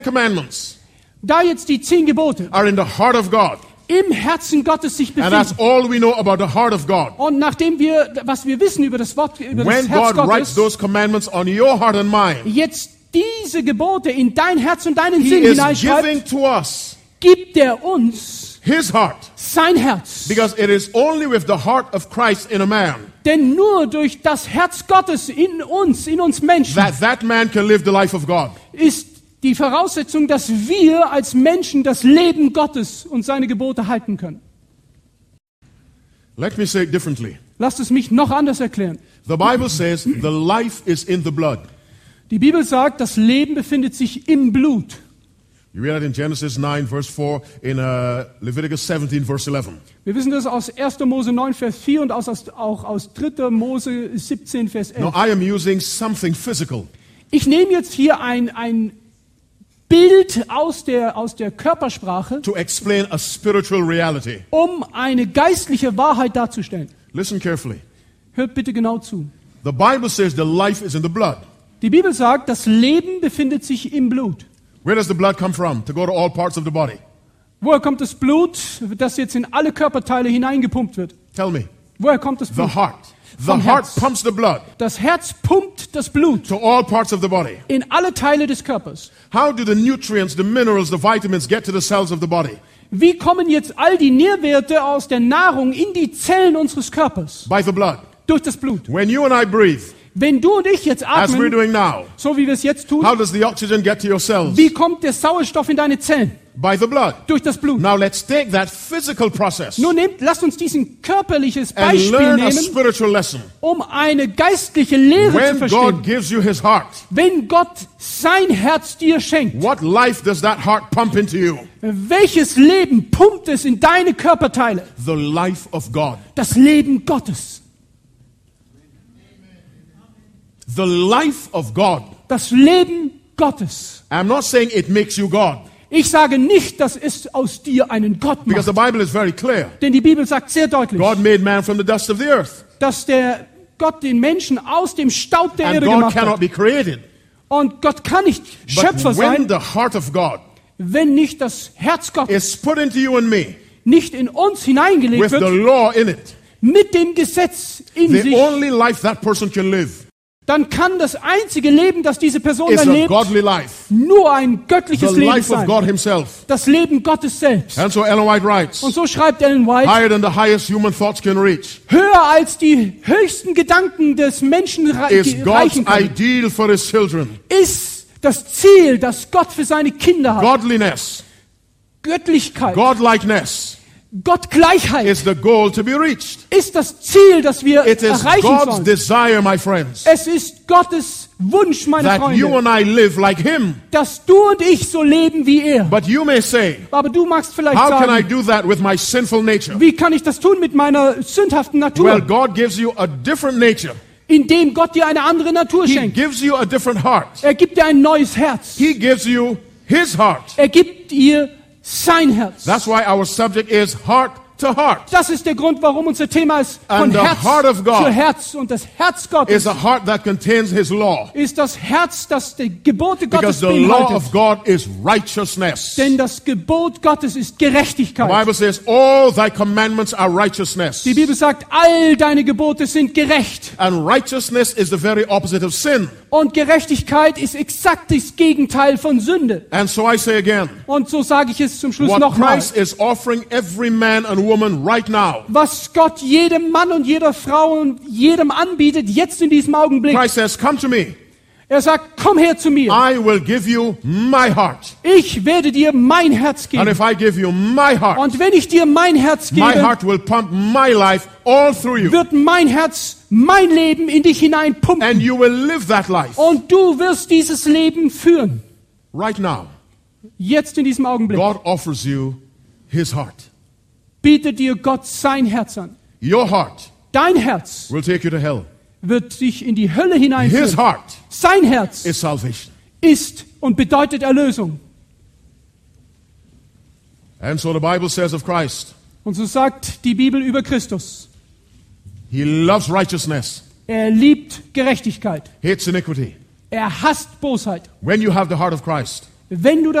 commandments Da jetzt die 10 Gebote are in the heart of God, im Herzen Gottes sich and that's befinden all we know about the heart of God. und nachdem was wir wissen über das Wort, über When das Herz God writes Gottes, those commandments on your heart and mind, jetzt diese Gebote in dein Herz und deinen He Sinn is hineinschreibt, giving to us gibt er uns His heart, sein Herz. because it is only with the heart of Christ in a man Denn nur durch das Herz Gottes in uns Menschen, that man can live the life of God. ist die Voraussetzung, dass wir als Menschen das Leben Gottes und seine Gebote halten können. Let me say it differently. Lasst es mich noch anders erklären. The Bible says the life is in the blood. Die Bibel sagt, das Leben befindet sich im Blut. You read it in Genesis 9, verse 4, in Leviticus 17, verse 11. Wir wissen das aus 1. Mose 9, Vers 4 und auch aus 3. Mose 17, Vers 11. Now, I am using something physical Ich nehme jetzt hier ein Bild aus der Körpersprache, to explain a spiritual reality. um eine geistliche Wahrheit darzustellen. Listen carefully. Hört bitte genau zu. The Bible says the life is in the blood. Die Bibel sagt, das Leben befindet sich im Blut. Where does the blood come from? To go to all parts of the body. Woher kommt das Blut, das jetzt in alle Körperteile hineingepumpt wird? Tell me. Woher kommt das The Blut? heart. The Vom heart Herz. pumps the blood Das Herz pumpt das Blut to all parts of the body. in alle Teile des Körpers. How do the nutrients, the minerals, the vitamins get to the cells of the body? Wie kommen jetzt all die Nährwerte aus der Nahrung in die Zellen unseres Körpers? By the blood. Durch das Blut. When you and I breathe, Wenn du und ich jetzt as we're atmen, doing now, so wie wir es jetzt tun, how does the oxygen get to your cells? wie kommt der Sauerstoff in deine Zellen? By the blood. Durch das Blut. Now let's take that physical process Nun lasst uns diesen körperliches and Beispiel learn a nehmen, spiritual lesson. um eine geistliche Lehre zu When verstehen. God gives you His heart, Wenn Gott sein Herz dir schenkt, what life does that heart pump into you? welches Leben pumpt es in deine Körperteile? The life of God. Das Leben Gottes. The life of God. Das Leben Gottes. I'm not saying it makes you God, Ich sage nicht, dass es aus dir einen Gott because macht. the Bible is very clear. Denn die Bibel sagt sehr deutlich, God made man from the dust of the earth. dass der Gott den Menschen aus dem Staub der And Erde God gemacht cannot hat. be created. Und Gott kann nicht Schöpfer But when sein, the heart of God wenn nicht das Herz Gottes is put into you and me nicht in uns hineingelegt with the wird, law in it, mit dem Gesetz in the sich, only life that person can live dann kann das einzige Leben, das diese Person is dann a lebt, godly life. nur ein göttliches The Leben life of sein. God Himself. Das Leben Gottes selbst. And so Ellen White writes, Und so schreibt Ellen White, higher than the highest human thoughts can reach höher als die höchsten Gedanken des Menschen is God's reichen können, ideal for His children. ist das Ziel, das Gott für seine Kinder hat. Godliness, Göttlichkeit, Godlikeness Gottgleichheit is the goal to be reached. ist das Ziel, das wir It is erreichen God's sollen. desire, my friends, Es ist Gottes Wunsch, meine that you Freunde, and I live like Him. dass du und ich so leben wie er. But you may say, Aber du magst vielleicht how can I sagen, do that with my sinful nature? wie kann ich das tun mit meiner sündhaften Well, Natur? God gives you a different nature. Indem Gott dir eine andere Natur He schenkt. gives you a different heart. Er gibt dir ein neues Herz. He gives you His heart. Er gibt dir sein Herz. That's why our subject is heart to heart. Das ist der Grund, warum unser Thema ist von And the Herz heart of God zu Herz. Und das Herz Gottes Is a heart that contains His law. ist das Herz, das die Gebote Because Gottes the law beinhaltet. of God is righteousness. Denn das Gebot Gottes ist The Gerechtigkeit. Bible says, all thy commandments are righteousness. Die Bibel sagt, all deine Gebote sind gerecht. And righteousness is the very opposite of sin. Und Gerechtigkeit ist exakt das Gegenteil von Sünde. And so I say again, Und so sage ich es zum Schluss what nochmal. Christ is offering every man and woman right now. Was Gott jedem Mann und jeder Frau und jedem anbietet, jetzt in diesem Augenblick. Christ says, come to me. Er sagt, komm her zu mir. I will give you my heart. Ich werde dir mein Herz And geben. if I give you my heart, Und wenn ich dir mein Herz my gebe, heart will pump my life all through you. wird mein Herz mein Leben in dich hineinpumpen. And you will live that life Und du wirst dieses Leben führen. right now. Jetzt in diesem Augenblick. God offers you His heart. Bietet dir Gott sein Herz an. Your heart Dein Herz will take you to hell. wird dich in die Hölle His hineinführen. heart Sein Herz is salvation. ist und bedeutet Erlösung. And so the Bible says of Christ, Und so sagt die Bibel über Christus. He loves righteousness, Er liebt Gerechtigkeit. hates iniquity. Er hasst Bosheit. When you have the heart of Christ, Wenn du